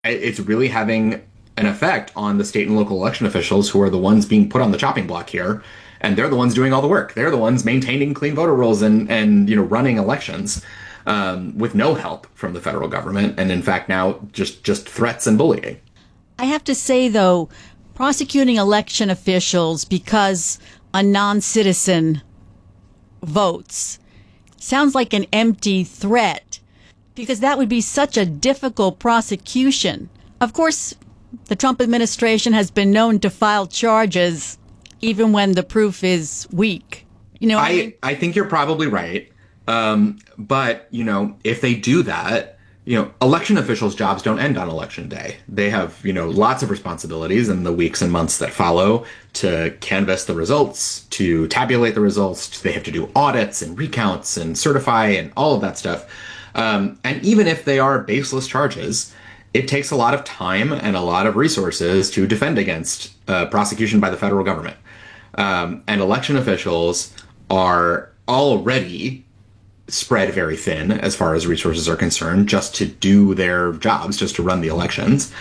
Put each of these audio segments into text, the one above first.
It's really having an effect on the state and local election officials who are the ones being put on the chopping block here, and they're the ones doing all the work. They're the ones maintaining clean voter rolls and running elections with no help from the federal government, and in fact now just threats and bullying. I have to say, though, prosecuting election officials because a non citizen votes sounds like an empty threat because that would be such a difficult prosecution. Of course, the Trump administration has been known to file charges even when the proof is weak. You know what I mean? I think you're probably right. But, if they do that, election officials' jobs don't end on election day. They have, lots of responsibilities in the weeks and months that follow to canvass the results, to tabulate the results. They have to do audits and recounts and certify and all of that stuff. And even if they are baseless charges, it takes a lot of time and a lot of resources to defend against prosecution by the federal government. And election officials are already spread very thin as far as resources are concerned, just to do their jobs, just to run the elections.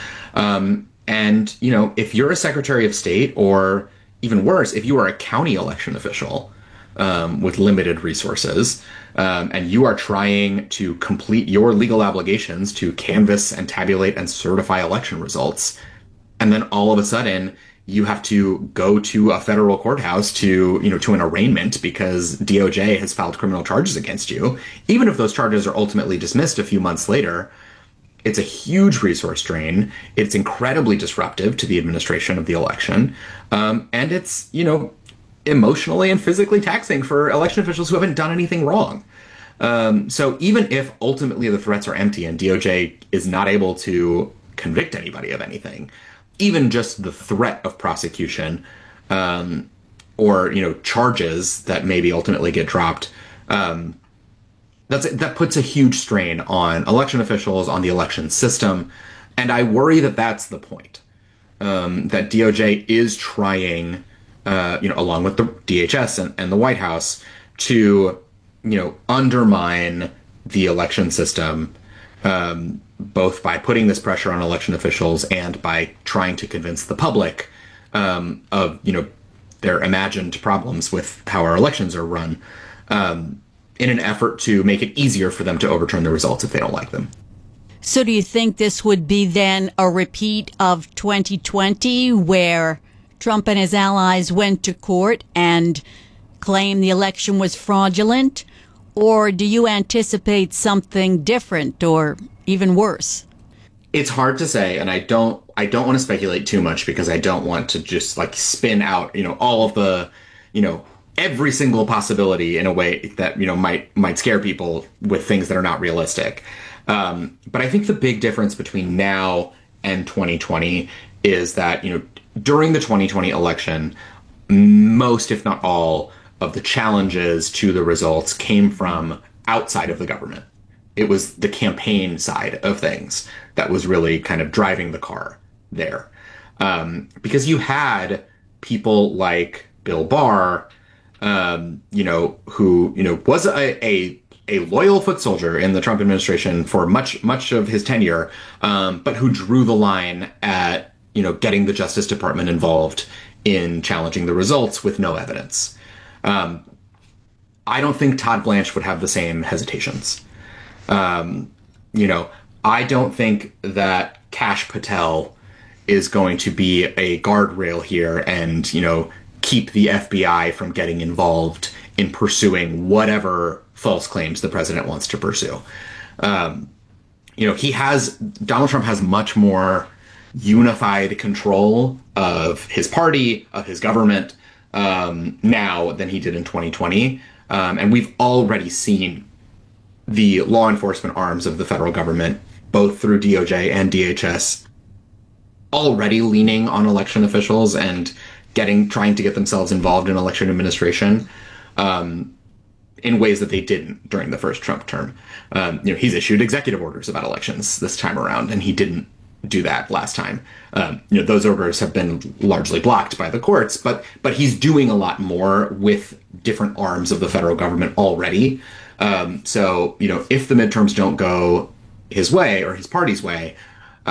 If you're a Secretary of State, or even worse, if you are a county election official with limited resources, and you are trying to complete your legal obligations to canvass and tabulate and certify election results, and then all of a sudden you have to go to a federal courthouse to an arraignment because DOJ has filed criminal charges against you, even if those charges are ultimately dismissed a few months later. It's a huge resource drain. It's incredibly disruptive to the administration of the election. And it's, emotionally and physically taxing for election officials who haven't done anything wrong. So even if ultimately the threats are empty and DOJ is not able to convict anybody of anything, even just the threat of prosecution, or charges that maybe ultimately get dropped, that puts a huge strain on election officials, on the election system, and I worry that that's the point. That DOJ is trying, along with the DHS and the White House, to undermine the election system. Both by putting this pressure on election officials and by trying to convince the public of their imagined problems with how our elections are run, in an effort to make it easier for them to overturn the results if they don't like them. So do you think this would be then a repeat of 2020 where Trump and his allies went to court and claimed the election was fraudulent? Or do you anticipate something different or even worse? It's hard to say, and I don't want to speculate too much because I don't want to just spin out, all of the, every single possibility in a way that, might scare people with things that are not realistic. But I think the big difference between now and 2020 is that, during the 2020 election, most, if not all, of the challenges to the results came from outside of the government. It was the campaign side of things that was really kind of driving the car there. Because you had people like Bill Barr, who, was a loyal foot soldier in the Trump administration for much of his tenure, but who drew the line at, getting the Justice Department involved in challenging the results with no evidence. I don't think Todd Blanche would have the same hesitations. I don't think that Kash Patel is going to be a guardrail here and, keep the FBI from getting involved in pursuing whatever false claims the president wants to pursue. Donald Trump has much more unified control of his party, of his government, now than he did in 2020. And we've already seen the law enforcement arms of the federal government, both through DOJ and DHS, already leaning on election officials and trying to get themselves involved in election administration, in ways that they didn't during the first Trump term. He's issued executive orders about elections this time around, and he didn't do that last time. Those orders have been largely blocked by the courts, but he's doing a lot more with different arms of the federal government already. So if the midterms don't go his way or his party's way,